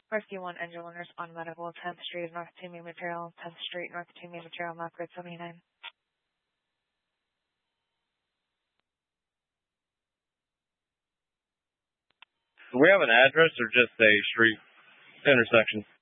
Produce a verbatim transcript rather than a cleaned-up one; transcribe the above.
Rescue one, engine one, respond medical, tenth Street, North two Main Material, tenth Street, North two Main Material, map grid seventy-nine. Do we have an address or just a street intersection?